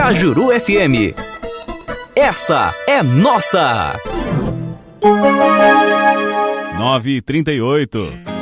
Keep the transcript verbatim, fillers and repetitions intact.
Cajuru F M. Essa é nossa. nove e trinta e oito.